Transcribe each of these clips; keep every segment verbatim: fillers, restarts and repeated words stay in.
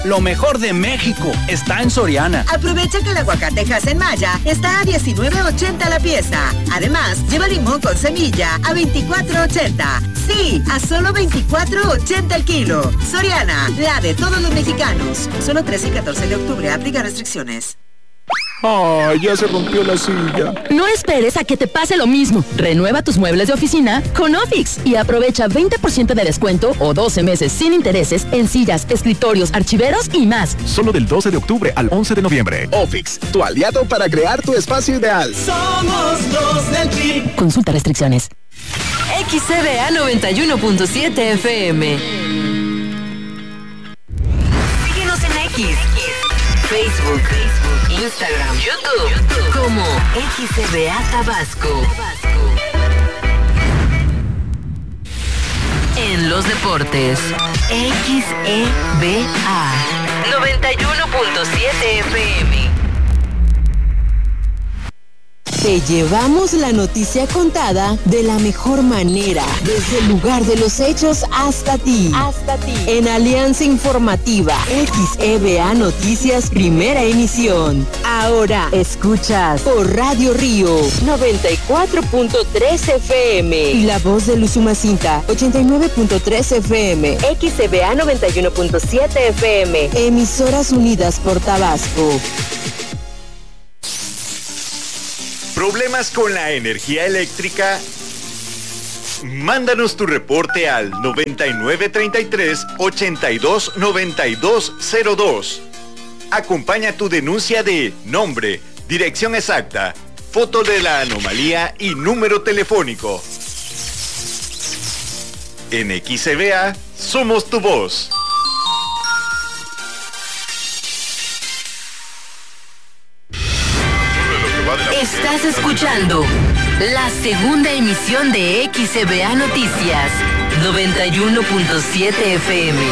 Lo mejor de México está en Soriana. Aprovecha que el aguacate en Maya está a diecinueve ochenta la pieza. Además, lleva limón con semilla a veinticuatro ochenta. Sí, a solo veinticuatro ochenta el kilo. Soriana, la de todos los mexicanos. Solo trece y catorce de octubre, aplica restricciones. ¡Ay, ya se rompió la silla! No esperes a que te pase lo mismo. Renueva tus muebles de oficina con Ofix y aprovecha veinte por ciento de descuento o doce meses sin intereses en sillas, escritorios, archiveros y más. Solo del doce de octubre al once de noviembre. Ofix, tu aliado para crear tu espacio ideal. Somos los del P I B. Consulta restricciones. X C B A noventa y uno punto siete F M. Síguenos en X, Facebook, Instagram, YouTube, YouTube, como X C B A Tabasco. En los deportes, X E B A noventa y uno punto siete F M. Te llevamos la noticia contada de la mejor manera, desde el lugar de los hechos hasta ti. Hasta ti. En Alianza Informativa, X E B A Noticias, primera emisión. Ahora escuchas por Radio Río noventa y cuatro punto tres F M y La Voz de Usumacinta ochenta y nueve punto tres F M. X E B A noventa y uno punto siete F M. Emisoras unidas por Tabasco. ¿Problemas con la energía eléctrica? Mándanos tu reporte al noventa y nueve treinta y tres ochenta y dos noventa y dos cero dos. Acompaña tu denuncia de nombre, dirección exacta, foto de la anomalía y número telefónico. En X E B A somos tu voz. Estás escuchando la segunda emisión de X E B A Noticias noventa y uno punto siete F M.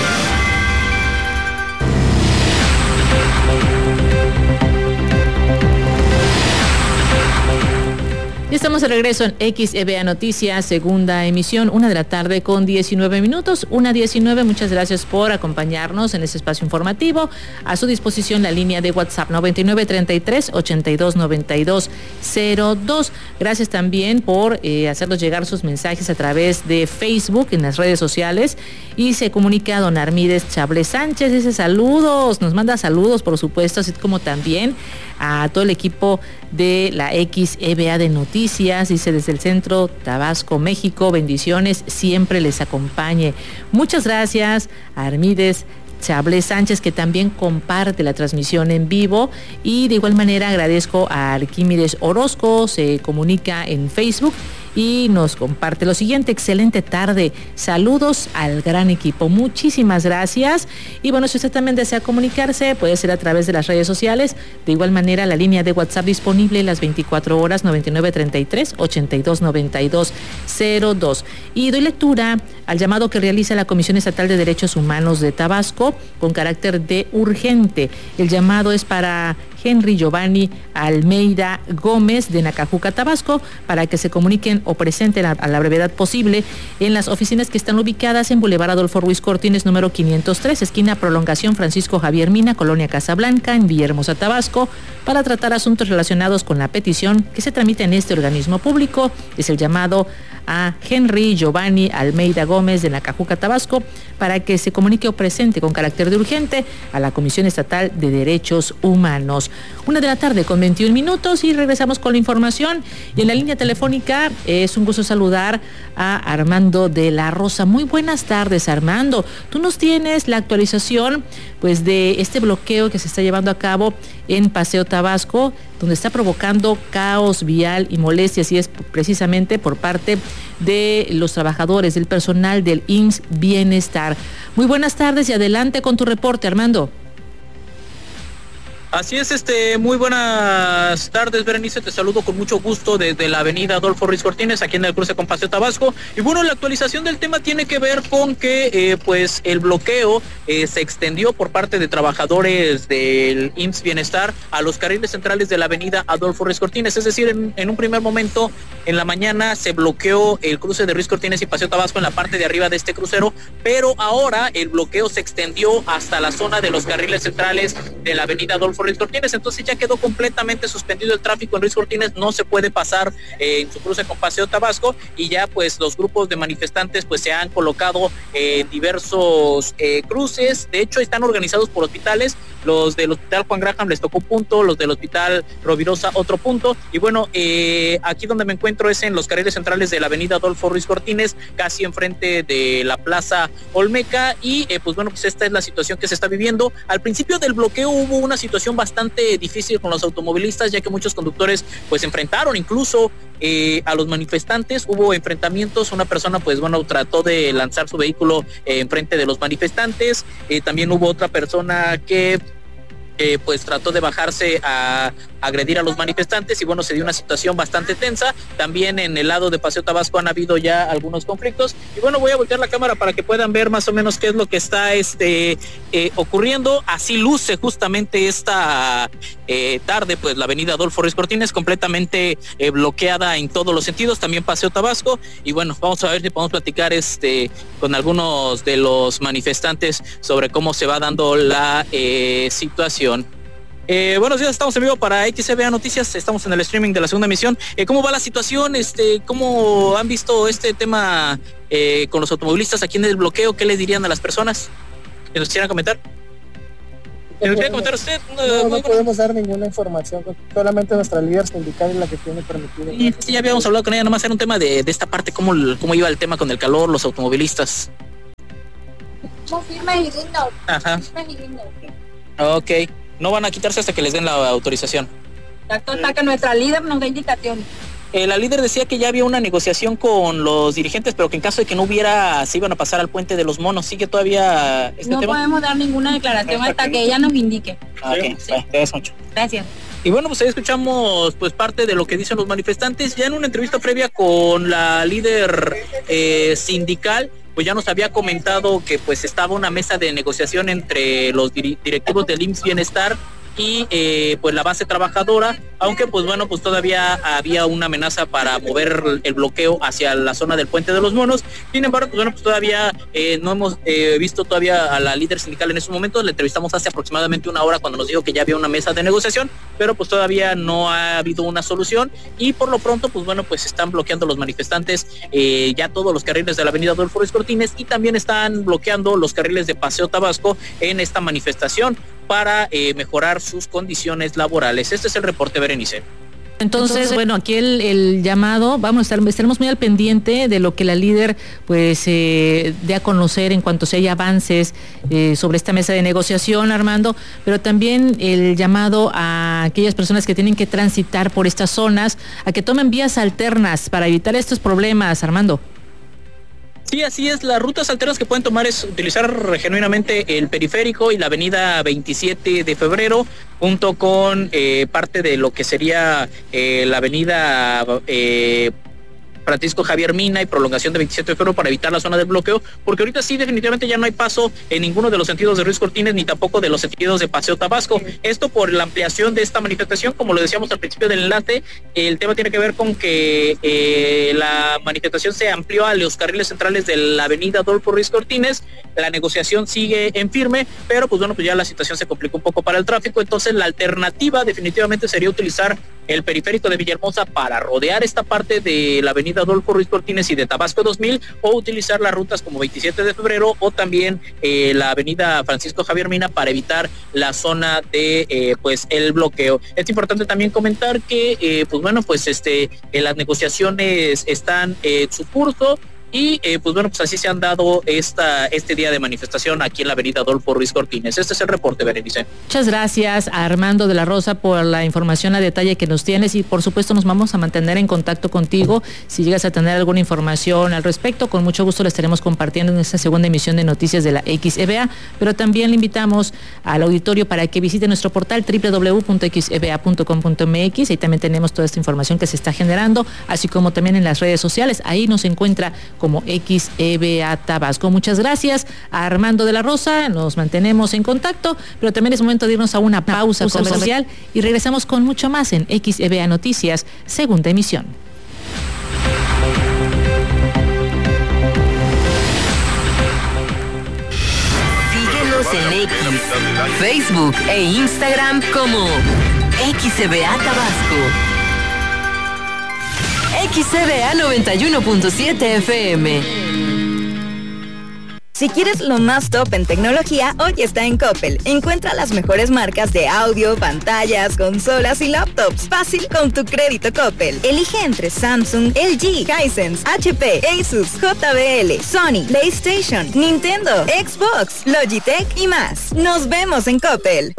Ya estamos de regreso en X E B A Noticias, segunda emisión, una de la tarde con diecinueve minutos, una diecinueve. Muchas gracias por acompañarnos en este espacio informativo. A su disposición la línea de WhatsApp noventa y nueve treinta y tres ochenta y dos noventa y dos cero dos. Gracias también por eh, hacernos llegar sus mensajes a través de Facebook, en las redes sociales. Y se comunica don Armídez Chables Sánchez, dice saludos, nos manda saludos por supuesto, así como también a todo el equipo de la X E B A de Noticias, dice desde el centro Tabasco, México, bendiciones, siempre les acompañe. Muchas gracias a Armídez Chables Sánchez, que también comparte la transmisión en vivo, y de igual manera agradezco a Arquímedes Orozco, se comunica en Facebook y nos comparte lo siguiente: excelente tarde, saludos al gran equipo, muchísimas gracias. Y bueno, si usted también desea comunicarse, puede ser a través de las redes sociales, de igual manera la línea de WhatsApp disponible las veinticuatro horas, noventa y nueve treinta y tres ochenta y dos noventa y dos cero dos. Y doy lectura al llamado que realiza la Comisión Estatal de Derechos Humanos de Tabasco con carácter de urgente. El llamado es para Henry Giovanni Almeida Gómez de Nacajuca, Tabasco, para que se comuniquen o presenten a, a la brevedad posible en las oficinas que están ubicadas en Boulevard Adolfo Ruiz Cortines, número quinientos tres, esquina Prolongación Francisco Javier Mina, Colonia Casablanca, en Villahermosa, Tabasco, para tratar asuntos relacionados con la petición que se tramita en este organismo público. Es el llamado a Henry Giovanni Almeida Gómez de Nacajuca, Tabasco, para que se comunique o presente con carácter de urgente a la Comisión Estatal de Derechos Humanos. Una de la tarde con veintiún minutos y regresamos con la información. Y en la línea telefónica es un gusto saludar a Armando de la Rosa. Muy buenas tardes, Armando. Tú nos tienes la actualización pues de este bloqueo que se está llevando a cabo en Paseo Tabasco, donde está provocando caos vial y molestias, y es precisamente por parte de los trabajadores, del personal del I M S S Bienestar. Muy buenas tardes y adelante con tu reporte, Armando. Así es, este, muy buenas tardes, Berenice, te saludo con mucho gusto desde la avenida Adolfo Ruiz Cortines, aquí en el cruce con Paseo Tabasco, y bueno, la actualización del tema tiene que ver con que, eh, pues, el bloqueo eh, se extendió por parte de trabajadores del I M S S Bienestar a los carriles centrales de la avenida Adolfo Ruiz Cortines, es decir, en, en un primer momento, en la mañana, se bloqueó el cruce de Ruiz Cortines y Paseo Tabasco en la parte de arriba de este crucero, pero ahora el bloqueo se extendió hasta la zona de los carriles centrales de la avenida Adolfo Ruiz Cortines, entonces ya quedó completamente suspendido el tráfico en Ruiz Cortines, no se puede pasar eh, en su cruce con Paseo Tabasco, y ya pues los grupos de manifestantes pues se han colocado en eh, diversos eh, cruces, de hecho están organizados por hospitales, los del Hospital Juan Graham les tocó punto, los del Hospital Rovirosa otro punto, y bueno, eh, aquí donde me encuentro es en los carriles centrales de la avenida Adolfo Ruiz Cortines, casi enfrente de la Plaza Olmeca, y eh, pues bueno, pues esta es la situación que se está viviendo. Al principio del bloqueo hubo una situación bastante difícil con los automovilistas, ya que muchos conductores pues enfrentaron incluso eh, a los manifestantes, hubo enfrentamientos, una persona pues bueno trató de lanzar su vehículo eh, enfrente de los manifestantes, eh, también hubo otra persona que Eh, pues trató de bajarse a agredir a los manifestantes y bueno, se dio una situación bastante tensa. También en el lado de Paseo Tabasco han habido ya algunos conflictos y bueno, voy a voltear la cámara para que puedan ver más o menos qué es lo que está este eh, ocurriendo. Así luce justamente esta eh, tarde pues la avenida Adolfo Ruiz Cortines completamente eh, bloqueada en todos los sentidos, también Paseo Tabasco, y bueno, vamos a ver si podemos platicar este con algunos de los manifestantes sobre cómo se va dando la eh, situación. Eh, buenos días, estamos en vivo para X C B A Noticias, estamos en el streaming de la segunda emisión. Eh, ¿Cómo va la situación? Este, ¿Cómo han visto este tema eh, con los automovilistas aquí en el bloqueo? ¿Qué les dirían a las personas? ¿Que nos quisieran comentar? ¿Que nos quiera comentar usted? No, no, no podemos dar ninguna información, solamente nuestra líder sindical es la que tiene permitido. Sí, sí, ya habíamos hablado con ella, nomás era un tema de, de esta parte, cómo, cómo iba el tema con el calor, los automovilistas. No firmes y digno. Ajá. Firmes y digno. Ok, no van a quitarse hasta que les den la autorización. Exacto, hasta que nuestra líder nos dé indicaciones. Eh, la líder decía que ya había una negociación con los dirigentes, pero que en caso de que no hubiera, se iban a pasar al Puente de los Monos. ¿Sigue todavía este no tema? No podemos dar ninguna declaración hasta que ella nos indique. Ah, ok, sí. Bueno, te mucho. Gracias. Y bueno, pues ahí escuchamos pues parte de lo que dicen los manifestantes. Ya en una entrevista previa con la líder eh, sindical, pues ya nos había comentado que pues estaba una mesa de negociación entre los dir- directivos del I M S S Bienestar y eh, pues la base trabajadora, aunque pues bueno, pues todavía había una amenaza para mover el bloqueo hacia la zona del Puente de los Monos. Sin embargo, pues bueno, pues todavía eh, no hemos eh, visto todavía a la líder sindical en esos momentos. Le entrevistamos hace aproximadamente una hora cuando nos dijo que ya había una mesa de negociación, pero pues todavía no ha habido una solución y por lo pronto pues bueno, pues están bloqueando los manifestantes eh, ya todos los carriles de la avenida Adolfo Ruiz Cortines y también están bloqueando los carriles de Paseo Tabasco en esta manifestación para eh, mejorar sus condiciones laborales. Este es el reporte, Berenice. Entonces, Entonces, bueno, aquí el, el llamado, vamos a estar, estaremos muy al pendiente de lo que la líder pues eh, dé a conocer en cuanto se haya avances eh, sobre esta mesa de negociación, Armando, pero también el llamado a aquellas personas que tienen que transitar por estas zonas a que tomen vías alternas para evitar estos problemas, Armando. Sí, así es. Las rutas alternas que pueden tomar es utilizar genuinamente el periférico y la avenida veintisiete de febrero, junto con eh, parte de lo que sería eh, la avenida eh, Francisco Javier Mina y prolongación de veintisiete de febrero para evitar la zona del bloqueo, porque ahorita sí definitivamente ya no hay paso en ninguno de los sentidos de Ruiz Cortines ni tampoco de los sentidos de Paseo Tabasco. Esto por la ampliación de esta manifestación, como lo decíamos al principio del enlace, el tema tiene que ver con que eh, la manifestación se amplió a los carriles centrales de la avenida Adolfo Ruiz Cortines. La negociación sigue en firme, pero pues bueno, pues ya la situación se complicó un poco para el tráfico, entonces la alternativa definitivamente sería utilizar el periférico de Villahermosa para rodear esta parte de la avenida Adolfo Ruiz Cortines y de Tabasco dos mil, o utilizar las rutas como veintisiete de febrero o también eh, la avenida Francisco Javier Mina para evitar la zona de eh, pues el bloqueo. Es importante también comentar que eh, pues bueno, pues este eh, las negociaciones están en su curso. y eh, pues bueno, pues así se han dado esta, este día de manifestación aquí en la avenida Adolfo Ruiz Cortines. Este es el reporte, Berenice. Muchas gracias a Armando de la Rosa por la información a detalle que nos tienes y por supuesto nos vamos a mantener en contacto contigo. Si llegas a tener alguna información al respecto, con mucho gusto la estaremos compartiendo en esta segunda emisión de Noticias de la X E B A, pero también le invitamos al auditorio para que visite nuestro portal doble u doble u doble u punto x e b a punto com punto m x. Ahí también tenemos toda esta información que se está generando, así como también en las redes sociales. Ahí nos encuentra como X E B A Tabasco. Muchas gracias a Armando de la Rosa. Nos mantenemos en contacto, pero también es momento de irnos a una pausa comercial y regresamos con mucho más en X E B A Noticias, segunda emisión. En X, Facebook e Instagram como X E B A Tabasco. X E B A noventa y uno punto siete F M. Si quieres lo más top en tecnología, hoy está en Coppel. Encuentra las mejores marcas de audio, pantallas, consolas y laptops. Fácil con tu crédito Coppel. Elige entre Samsung, L G, Hisense, H P, Asus, J B L, Sony, PlayStation, Nintendo, Xbox, Logitech y más. Nos vemos en Coppel.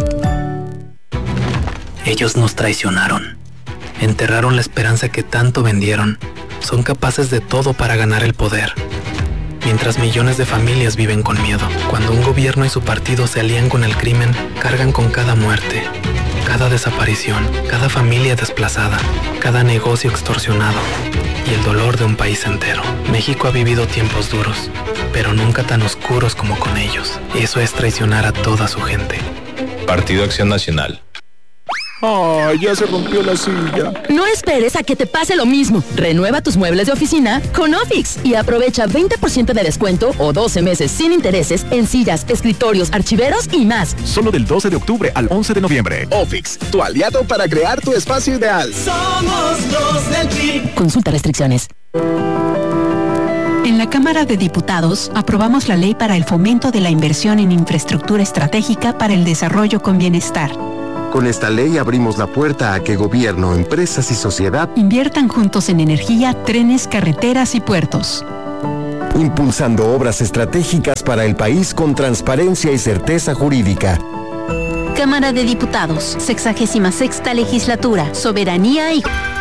Ellos nos traicionaron. Enterraron la esperanza que tanto vendieron. Son capaces de todo para ganar el poder. Mientras millones de familias viven con miedo. Cuando un gobierno y su partido se alían con el crimen, cargan con cada muerte, cada desaparición, cada familia desplazada, cada negocio extorsionado y el dolor de un país entero. México ha vivido tiempos duros, pero nunca tan oscuros como con ellos. Eso es traicionar a toda su gente. Partido Acción Nacional. ¡Ay, ya se rompió la silla! No esperes a que te pase lo mismo. Renueva tus muebles de oficina con Ofix y aprovecha veinte por ciento de descuento o doce meses sin intereses en sillas, escritorios, archiveros y más. Solo del doce de octubre al once de noviembre. Ofix, tu aliado para crear tu espacio ideal. Somos los del P R I. Consulta restricciones. En la Cámara de Diputados aprobamos la ley para el fomento de la inversión en infraestructura estratégica para el desarrollo con bienestar. Con esta ley abrimos la puerta a que gobierno, empresas y sociedad inviertan juntos en energía, trenes, carreteras y puertos. Impulsando obras estratégicas para el país con transparencia y certeza jurídica. Cámara de Diputados, sexagésima sexta legislatura, soberanía y...